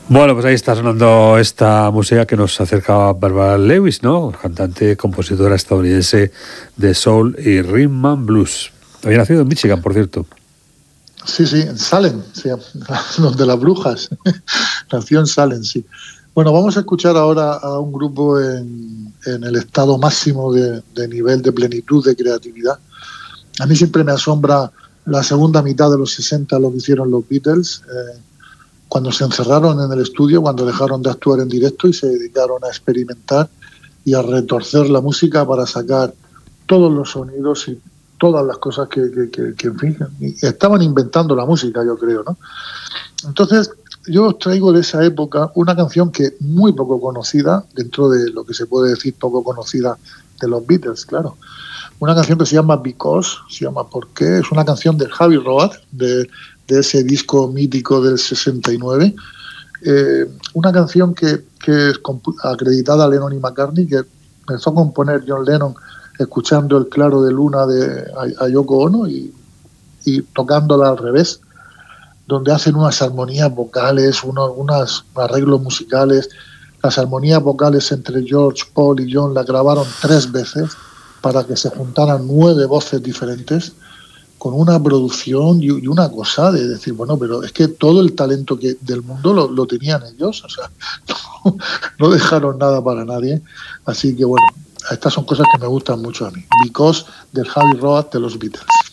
Bueno, pues ahí está sonando esta música que nos acerca a Barbara Lewis, ¿no? Cantante, compositora estadounidense de soul y rhythm and blues. Había nacido en Michigan, por cierto. Sí, en Salem, sí, donde las brujas. Nació en Salem, sí. Bueno, vamos a escuchar ahora a un grupo en el estado máximo de nivel de plenitud, de creatividad. A mí siempre me asombra la segunda mitad de los 60, lo que hicieron los Beatles, cuando se encerraron en el estudio, cuando dejaron de actuar en directo y se dedicaron a experimentar y a retorcer la música para sacar todos los sonidos y todas las cosas que en fin, estaban inventando la música, yo creo, ¿no? Entonces, yo os traigo de esa época una canción que muy poco conocida, dentro de lo que se puede decir poco conocida de los Beatles, claro. Una canción que se llama Because, se llama ¿Por qué? Es una canción de Javi Road, de ese disco mítico del 69. Una canción que es acreditada a Lennon y McCartney, que empezó a componer John Lennon escuchando El claro de luna de a Yoko Ono y tocándola al revés, donde hacen unas armonías vocales, unos arreglos musicales. Las armonías vocales entre George, Paul y John las grabaron 3 veces para que se juntaran 9 voces diferentes, con una producción y una cosa de decir, bueno, pero es que todo el talento del mundo lo tenían ellos, o sea, no dejaron nada para nadie. Así que bueno, estas son cosas que me gustan mucho a mí. Because, del Javi Road de los Beatles.